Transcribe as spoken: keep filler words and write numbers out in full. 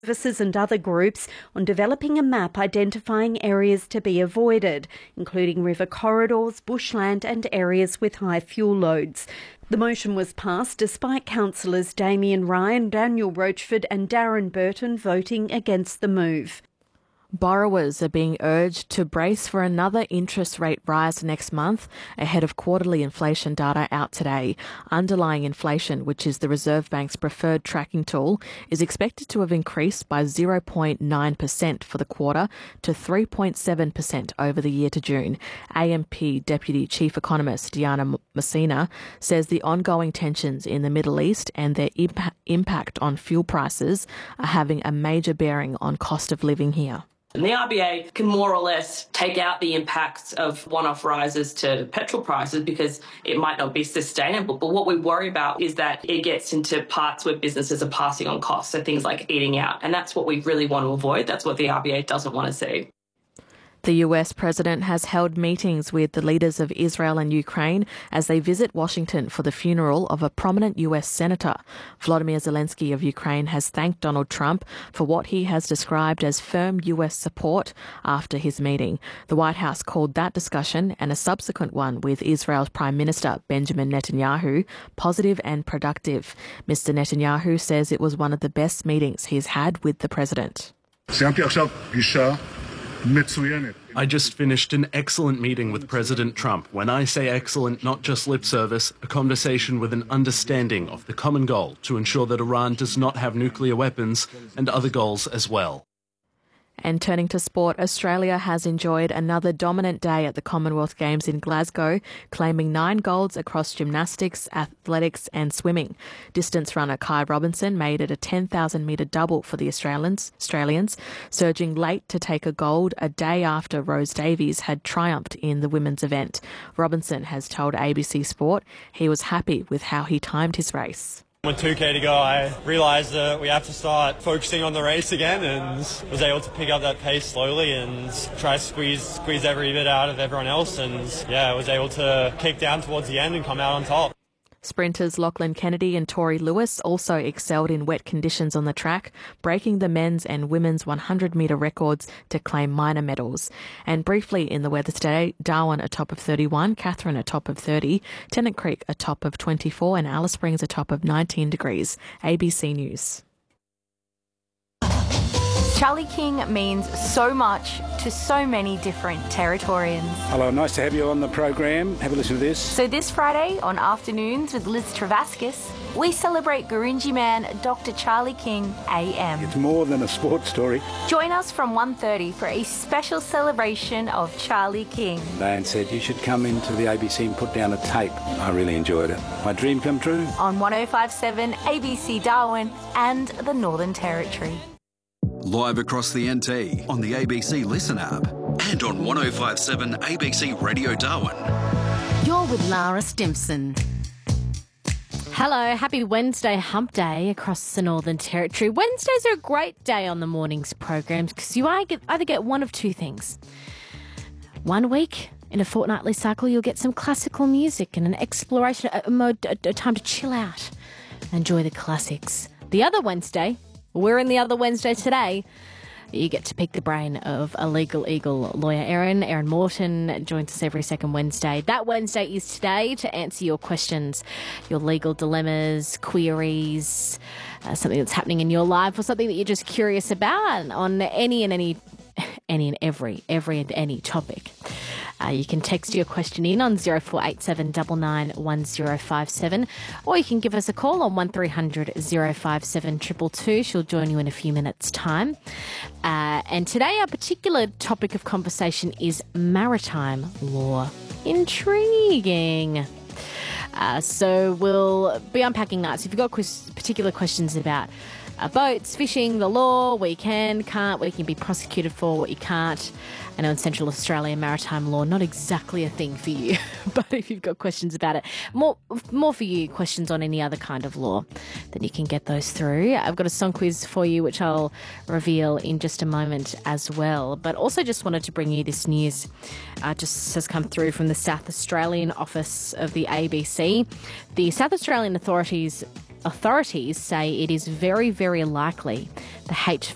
services and other groups on developing a map identifying areas to be avoided, including river corridors, bushland and areas with high fuel loads. The motion was passed despite councillors Damien Ryan, Daniel Rochford and Darren Burton voting against the move. Borrowers are being urged to brace for another interest rate rise next month ahead of quarterly inflation data out today. Underlying inflation, which is the Reserve Bank's preferred tracking tool, is expected to have increased by zero point nine percent for the quarter to three point seven percent over the year to June. A M P Deputy Chief Economist Diana Messina says the ongoing tensions in the Middle East and their impa- impact on fuel prices are having a major bearing on cost of living here. And the R B A can more or less take out the impacts of one-off rises to petrol prices because it might not be sustainable. But what we worry about is that it gets into parts where businesses are passing on costs, so things like eating out. And that's what we really want to avoid. That's what the R B A doesn't want to see. The U S president has held meetings with the leaders of Israel and Ukraine as they visit Washington for the funeral of a prominent U S senator. Volodymyr Zelensky of Ukraine has thanked Donald Trump for what he has described as firm U S support after his meeting. The White House called that discussion and a subsequent one with Israel's Prime Minister Benjamin Netanyahu positive and productive. Mister Netanyahu says it was one of the best meetings he's had with the president. I just finished an excellent meeting with President Trump. When I say excellent, not just lip service, a conversation with an understanding of the common goal to ensure that Iran does not have nuclear weapons and other goals as well. And turning to sport, Australia has enjoyed another dominant day at the Commonwealth Games in Glasgow, claiming nine golds across gymnastics, athletics and swimming. Distance runner Kai Robinson made it a ten thousand metre double for the Australians, Australians, surging late to take a gold a day after Rose Davies had triumphed in the women's event. Robinson has told A B C Sport he was happy with how he timed his race. With two K to go, I realised that we have to start focusing on the race again and was able to pick up that pace slowly and try to squeeze squeeze every bit out of everyone else. And yeah, I was able to kick down towards the end and come out on top. Sprinters Lachlan Kennedy and Tori Lewis also excelled in wet conditions on the track, breaking the men's and women's one hundred metre records to claim minor medals. And briefly in the weather today, Darwin a top of thirty-one, Katherine a top of thirty, Tennant Creek a top of twenty-four and Alice Springs a top of nineteen degrees. A B C News. Charlie King means so much to so many different Territorians. Hello, nice to have you on the program. Have a listen to this. So this Friday on Afternoons with Liz Travaskis, we celebrate Gurindji man Doctor Charlie King A M. It's more than a sports story. Join us from one thirty for a special celebration of Charlie King. Dan said you should come into the A B C and put down a tape. I really enjoyed it. My dream come true. On one oh five point seven A B C Darwin and the Northern Territory. Live across the N T on the A B C Listen app and on one oh five point seven A B C Radio Darwin. You're with Lara Stimson. Hello, happy Wednesday hump day across the Northern Territory. Wednesdays are a great day on the morning's programs because you either get one of two things. One week in a fortnightly cycle, you'll get some classical music and an exploration, a, mode, a, a time to chill out, enjoy the classics. The other Wednesday, we're in the other Wednesday today. You get to pick the brain of a Legal Eagle lawyer, Erin. Erin Morton joins us every second Wednesday. That Wednesday is today to answer your questions, your legal dilemmas, queries, uh, something that's happening in your life or something that you're just curious about on any and any, any and every, every and any topic. Uh, you can text your question in on zero four eight seven nine nine one zero five seven or you can give us a call on one three hundred oh five seven two two two. She'll join you in a few minutes' time. Uh, and today our particular topic of conversation is maritime law. Intriguing. Uh, so we'll be unpacking that. So if you've got ques- particular questions about uh, boats, fishing, the law, what you can, can't, what you can be prosecuted for, what you can't. I know in Central Australia, maritime law, not exactly a thing for you, but if you've got questions about it, more more for you, questions on any other kind of law, then you can get those through. I've got a song quiz for you, which I'll reveal in just a moment as well. But also just wanted to bring you this news, uh, just has come through from the South Australian office of the A B C. The South Australian authorities Authorities say it is very, very likely the H